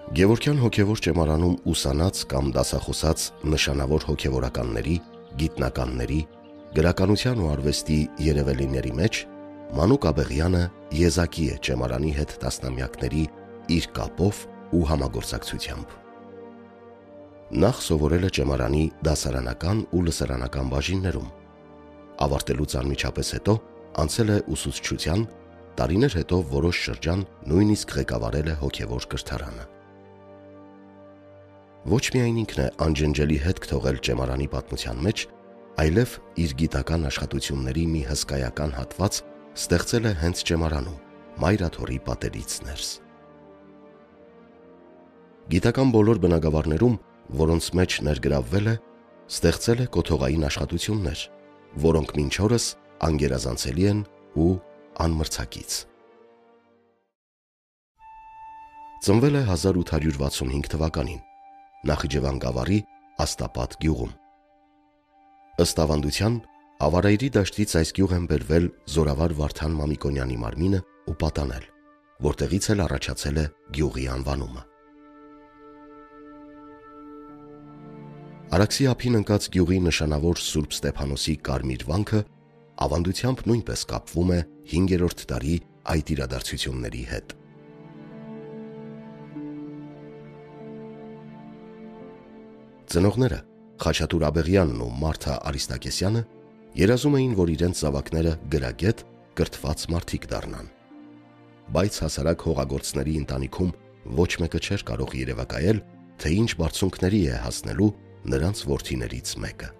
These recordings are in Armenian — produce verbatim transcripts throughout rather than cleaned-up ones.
Գևորգյան հոգևոր ճեմարանում ուսանած կամ դասախոսած նշանավոր հոգևորականների, գիտնականների, գրականության ու արվեստի երևելիների մեջ Մանուկ Աբեղյանը եզակի է ճեմարանի հետ տասնամյակների իր կապով ու համագործակցությամբ։ Նախ սովորել է ճեմարանի դասարանական ու լսարանական բաժիններում, ավարտելուց անմիջապես հետո անցել է ուսուցչության, տարիներ հետո որոշ շրջան նույնիսկ ղեկավարել է հոգևոր կրթարանը։ Ոչ միայն ինքն է անջնջելի հետք թողել ճեմարանի պատմության մեջ, այլև իր գիտական աշխատությունների մի հսկայական հատված ստեղծել է հենց ճեմարանում, մայրաթորի պատերից ներս։ Գիտական բոլոր բնագավառներում, որոնց մեջ ներգրավվել է, ստեղծել է կոթողային աշխատություններ, որոնք մինչ օրս անգերազանցելի են ու անմրցակից։ Ծնվել է հազար ութ հարյուր վաթսունհինգ թվականին Նախիջևան գավառի Աստապատ գյուղում։ Ըստ ավանդության, Ավարայրի դաշտից այս գյուղ են բերվել Զորավար Վարդան Մամիկոնյանի մարմինը ու պատանել, որտեղից էլ առաջացել է գյուղի անվանումը։ Արաքսի ափին ընկած գյուղի նշանավոր Սուրբ Ստեփանոսի կարմիր վանքը ավանդությամբ նույնպես կապվում է հինգերորդ դարի այդ իրադարձությունների հետ։ Ծնողները Խաչատուր Աբեղյանն ու Մարթա Արիստակեսյանը երազում էին, որ իրենց զավակները գրագետ, կրթված մարդիկ դառնան։ Բայց հասարակ հողագործների ընտանիքում ոչ մեկը չէր կարող երևակայել, թե ինչ բարձունքների է հասնելու նրանց որդիներից մեկը։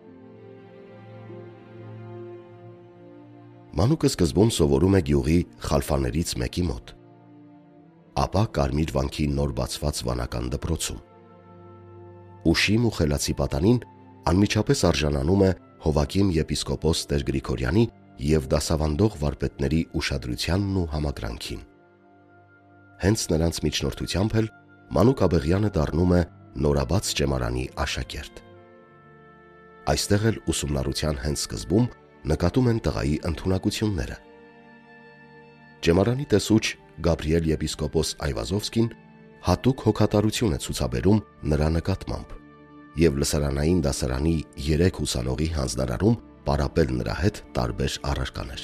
Մանուկը սկզբում սովորում է գյուղի խալֆաներից մեկի մոտ, ապա Կարմիր վանքի նոր բացված վանական դպրոցում։ Ուշիմ ու խելացի պատանին անմիջապես արժանանում է Հովակիմ եպիսկոպոս Տեր Գրիգորյանի և դասավանդող վարպետների ուշադրությանն ու համակրանքին։ Հենց նրանց միջնորդությամբ էլ Մանուկ Աբեղյանը դառնում է նորաբաց ճեմարանի աշակերտ։ Այստեղ էլ ուսումնառության հենց սկզբում նկատում են տղայի ընդունակությունները։ Ճեմարանի տեսուչ Գաբրիել եպիսկոպոս Այվազովսկին հատուկ հոգատարություն է ցուցաբերում նրա նկատմամբ և լսարանային դասարանի երեք ուսանողի հանձնարարում պարապել նրա հետ տարբեր առարկաներ։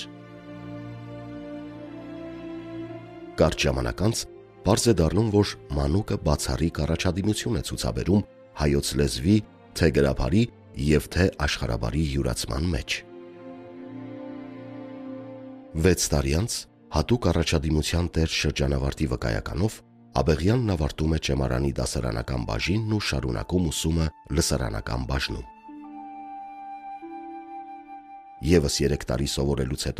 Կարճ ժամանակ անց պարզ է դառնում, որ Մանուկը բացառիկ առաջադիմություն է ցուցաբերում հայոց լեզվի թե գրաբարի և թե աշխարհաբարի յուրացման մեջ։ Վեց տարի անց հատուկ առաջադիմության տեր շրջանավարտի վկայականով Աբեղյանն ավարտում է ճեմարանի դասարանական բաժինն ու շարունակում ուսումը լսարանական բաժնում։ Եվս երեք տարի սովորելուց հետո